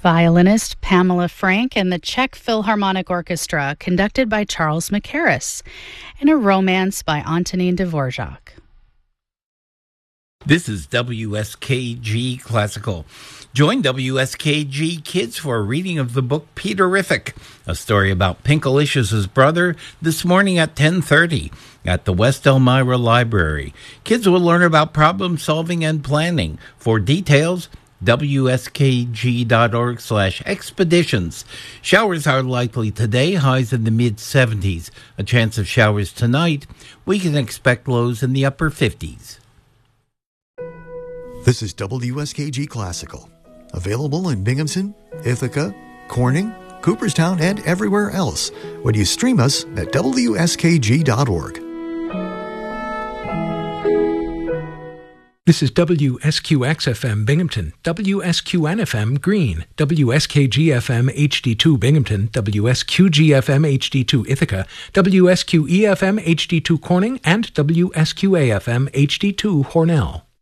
Violinist Pamela Frank and the Czech Philharmonic Orchestra, conducted by Charles Mackerras, and a romance by Antonin Dvorak. This is WSKG Classical. Join WSKG Kids for a reading of the book Peterific, a story about Pinkalicious' brother, this morning at 10:30 at the West Elmira Library. Kids will learn about problem solving and planning. For details, wskg.org/expeditions. Showers are likely today, highs in the mid-70s. A chance of showers tonight. We can expect lows in the upper 50s. This is WSKG Classical, available in Binghamton, Ithaca, Corning, Cooperstown, and everywhere else when you stream us at wskg.org. This is WSQX-FM Binghamton, WSQN-FM Greene, WSKG-FM HD2 Binghamton, WSQG-FM HD2 Ithaca, WSQE-FM HD2 Corning, and WSQA-FM HD2 Hornell.